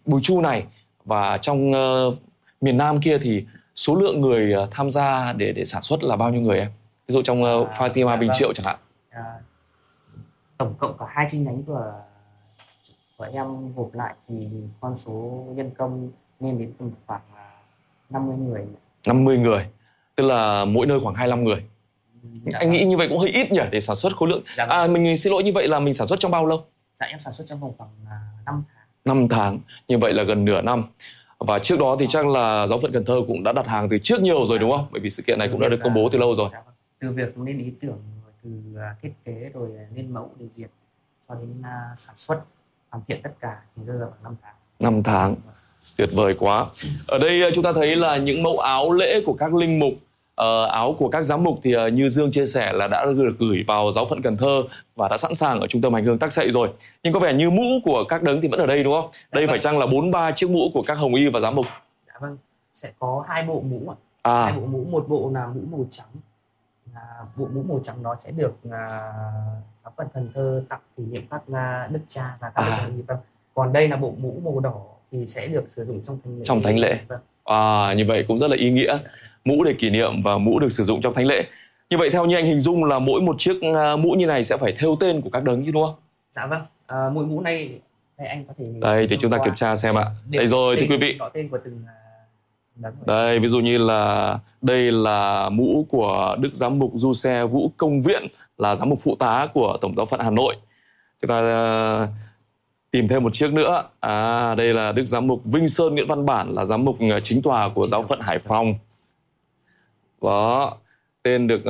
Bùi Chu này, và trong miền Nam kia thì số lượng người tham gia để sản xuất là bao nhiêu người em? Ví dụ trong Fatima Bình Triệu chẳng hạn. Tổng cộng cả hai chi nhánh của em gộp lại thì con số nhân công lên đến tầm khoảng 50 người. 50 người, tức là mỗi nơi khoảng 25 người. Anh nghĩ như vậy cũng hơi ít nhỉ, để sản xuất khối lượng. Mình xin lỗi, như vậy là mình sản xuất trong bao lâu? Dạ em sản xuất trong vòng khoảng 5 tháng. 5 tháng, như vậy là gần nửa năm. Và trước đó thì chắc là Giáo phận Cần Thơ cũng đã đặt hàng từ trước nhiều rồi đúng không? Bởi vì sự kiện này cũng đã được công bố từ lâu rồi. Từ việc lên ý tưởng, từ thiết kế rồi lên mẫu để duyệt, cho đến sản xuất, hoàn thiện tất cả thì rơi vào 5 tháng. 5 tháng, tuyệt vời quá. Ở đây chúng ta thấy là những mẫu áo lễ của các linh mục, áo của các giám mục thì như Dương chia sẻ là đã được gửi vào Giáo phận Cần Thơ và đã sẵn sàng ở trung tâm hành hương Tắc Sậy rồi. Nhưng có vẻ như mũ của các đấng thì vẫn ở đây đúng không? Đây phải chăng là 43 chiếc mũ của các hồng y và giám mục? Dạ vâng, sẽ có 2 bộ mũ ạ. 2 bộ mũ, một bộ là mũ màu trắng. Bộ mũ màu trắng đó sẽ được Giáo phận Cần Thơ tặng kỷ niệm các đức cha và các hồng y. Còn đây là bộ mũ màu đỏ thì sẽ được sử dụng trong thánh lễ. Trong thánh lễ. Như vậy cũng rất là ý nghĩa. Mũ để kỷ niệm và mũ được sử dụng trong thánh lễ. Như vậy theo như anh hình dung là mỗi một chiếc mũ như này sẽ phải thêu tên của các đấng chứ đúng không? Dạ vâng. Mỗi mũ này anh có thể đây để chúng ta kiểm tra xem ạ. Đây rồi thưa quý vị. Có tên của từng đấng. Đây ví dụ như là đây là mũ của Đức Giám mục Du-xe Vũ Công Viễn, là giám mục phụ tá của Tổng giáo phận Hà Nội. Chúng ta tìm thêm một chiếc nữa. Đây là Đức Giám mục Vinh Sơn Nguyễn Văn Bản, là giám mục chính tòa của Giáo phận Hải Phòng. Đó, tên được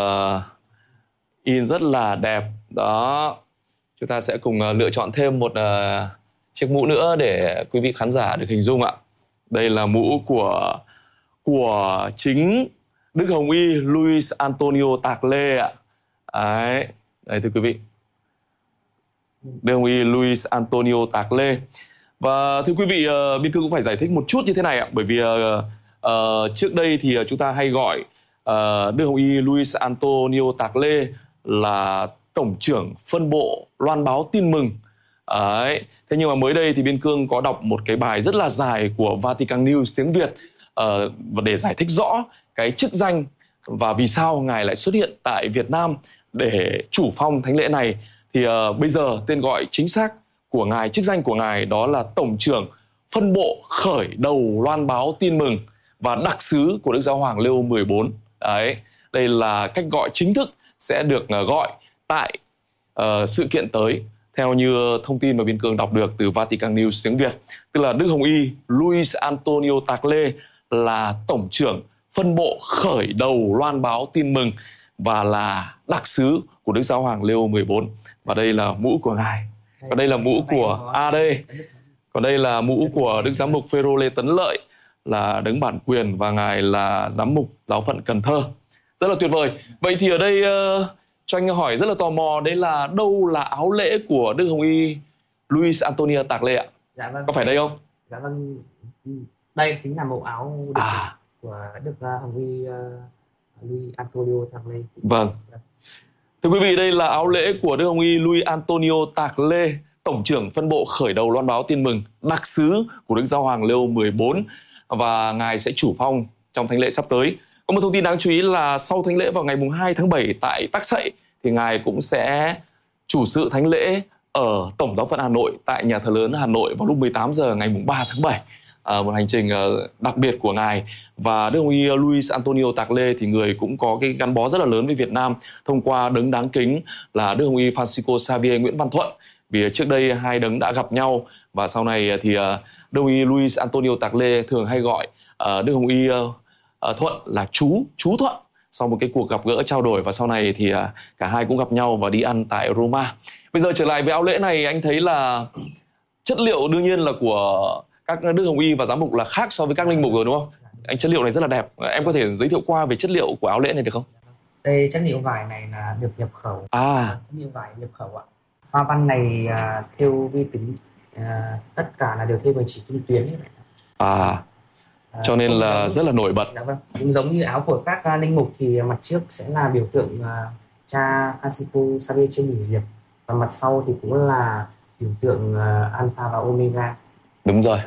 in rất là đẹp. Đó, chúng ta sẽ cùng lựa chọn thêm một chiếc mũ nữa để quý vị khán giả được hình dung ạ. Đây là mũ của chính Đức Hồng y Luis Antonio Tạc Lê ạ. Đây thưa quý vị, Đức Hồng y Luis Antonio Tạc Lê. Và thưa quý vị, biên cương cũng phải giải thích một chút như thế này ạ. Bởi vì trước đây thì chúng ta hay gọi Đức Hồng y Luis Antonio Tạc Lê là tổng trưởng phân bộ loan báo tin mừng. Thế nhưng mà mới đây thì biên cương có đọc một cái bài rất là dài của Vatican News tiếng Việt để giải thích rõ cái chức danh và vì sao ngài lại xuất hiện tại Việt Nam để chủ phong thánh lễ này. Thì bây giờ tên gọi chính xác của ngài, chức danh của ngài đó là tổng trưởng phân bộ khởi đầu loan báo tin mừng và đặc sứ của Đức Giáo hoàng Leo 14. Đây là cách gọi chính thức sẽ được gọi tại sự kiện tới, theo như thông tin mà biên cương đọc được từ Vatican News tiếng Việt. Tức là Đức Hồng y Luis Antonio Tạc Lê là tổng trưởng phân bộ khởi đầu loan báo tin mừng và là đặc sứ của Đức Giáo hoàng Leo 14. Và đây là mũ của ngài. Còn đây là mũ của Còn đây là mũ của Đức Giám mục Phêrô Lê Tấn Lợi, là đấng bản quyền, và ngài là giám mục Giáo phận Cần Thơ. Rất là tuyệt vời. Vậy thì ở đây cho anh hỏi rất là tò mò, đấy là đâu là áo lễ của Đức Hồng y Luis Antonio Tạc Lê ạ? Dạ vâng. Có phải đây không? Dạ vâng. Đây chính là mẫu áo của Đức Hồng y Luis Antonio Tạc Lê. Vâng. Thưa quý vị, đây là áo lễ của Đức Hồng y Luis Antonio Tạc Lê, tổng trưởng phân bộ khởi đầu loan báo tin mừng, đặc sứ của Đức Giáo hoàng Leo 14, và ngài sẽ chủ phong trong thánh lễ sắp tới. Có một thông tin đáng chú ý là sau thánh lễ vào ngày 2 tháng 7 tại Tắc Sậy thì ngài cũng sẽ chủ sự thánh lễ ở Tổng giáo phận Hà Nội tại nhà thờ lớn Hà Nội vào lúc 18 giờ ngày 3 tháng 7. Một hành trình đặc biệt của ngài. Và Đức Hồng y Luis Antonio Tạc Lê thì người cũng có cái gắn bó rất là lớn với Việt Nam thông qua đấng đáng kính là Đức Hồng y Francisco Xavier Nguyễn Văn Thuận. Vì trước đây hai đấng đã gặp nhau, và sau này thì Đức Hồng y Luis Antonio Tạc Lê thường hay gọi Đức Hồng y Thuận là chú Thuận, sau một cái cuộc gặp gỡ trao đổi, và sau này thì cả hai cũng gặp nhau và đi ăn tại Roma. Bây giờ trở lại với áo lễ này, anh thấy là chất liệu đương nhiên là của các Đức Hồng y và giám mục là khác so với các linh mục rồi đúng không? Anh, chất liệu này rất là đẹp. Em có thể giới thiệu qua về chất liệu của áo lễ này được không? Đây, chất liệu vải này là được nhập khẩu. Chất liệu vải nhập khẩu ạ. Hoa văn này thêu vi tính, tất cả là đều thêu bằng chỉ kim tuyến. Cho nên là rất là nổi bật. Dạ vâng. Cũng giống như áo của các linh mục thì mặt trước sẽ là biểu tượng cha Francisco Xavier trên đỉnh diệp, và mặt sau thì cũng là biểu tượng Alpha và Omega. Đúng rồi.